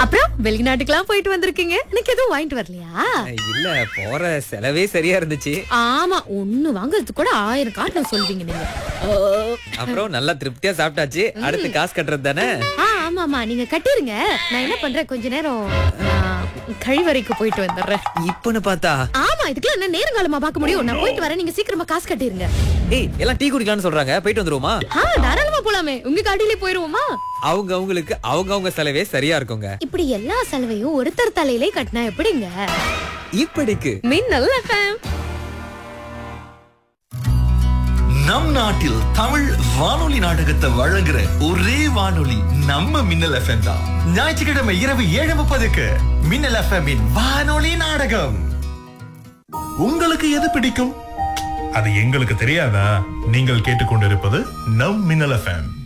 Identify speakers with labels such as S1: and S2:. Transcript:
S1: அப்புறம் வெளிநாட்டுக்கெல்லாம் போயிட்டு வந்திருக்கீங்க, எனக்கு எதுவும் வாங்கிட்டு வரலையா?
S2: இல்ல, போற செலவே சரியா இருந்துச்சு.
S1: ஆமா, ஒண்ணு வாங்குறதுக்கு கூட 1000 காரணம் சொல்வீங்க நீங்க.
S2: அப்புறம் நல்லா திருப்தியா சாப்பிட்டாச்சு. அடுத்து காசு கட்டுறது தானே.
S1: ஆமாமா, நீங்க கட்டிருங்க. நான் என்ன பண்றேன், கொஞ்ச நேரம் கழிவறைக்கு போயிட்டு வந்துடுறேன்.
S2: இப்பன்னு பார்த்தா
S1: ஆமா, இதுக்கெல்லாம் என்ன நேரங்காலமா பார்க்க முடியும்? நான் போயிட்டு வரேன், நீங்க சீக்கிரமா காசு கட்டிருங்க.
S2: ஏய், எல்லாம் டீ குடிக்கலாம்னு சொல்றாங்க, போயிட்டு வந்துருவோமா?
S1: தாராளமா போலாமே, உங்க காடியிலே போயிருவோமா?
S2: அவங்களுக்கு அவங்க செலவே சரியா இருக்குங்க.
S1: இப்படி எல்லா செலவையும் ஒருத்தர் தலையிலே கட்டினா எப்படிங்க?
S2: இப்படிக்கு
S1: மின்னல் FM.
S3: நம் நாட்டில் தமிழ் வானொலி நாடகத்தை வழங்குற ஒரே வானொலி நம்ம மின்னல் எஃப்எம் தான். ஞாயிற்றுக்கிழமை இரவு 7:30க்கு மின்னல் எஃப்எம் இன் வானொலி நாடகம். உங்களுக்கு எது பிடிக்கும்?
S4: அது எங்களுக்கு தெரியாதா? நீங்கள் கேட்டுக்கொண்டிருப்பது நம் மின்னல் எஃப்எம்.